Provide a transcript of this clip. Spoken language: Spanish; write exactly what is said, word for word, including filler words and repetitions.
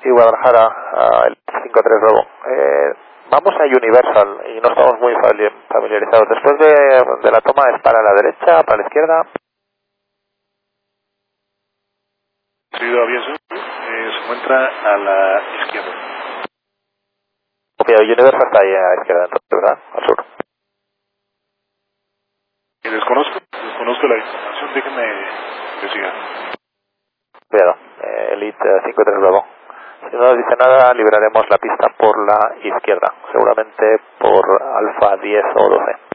y Guadalajara, uh, el cinco tres Bravo. Eh, vamos a Universal y no estamos muy familiarizados. Después de, de la toma es para la derecha, para la izquierda. Seguido aviso, eh, se encuentra a la izquierda. Ok, Universal está ahí a la izquierda, entonces, ¿verdad? Al sur. Y desconozco, desconozco la información, déjenme que siga. Cuidado, eh, Elite cinco tres Bravo. Si no nos dice nada, liberaremos la pista por la izquierda, seguramente por Alfa diez o doce.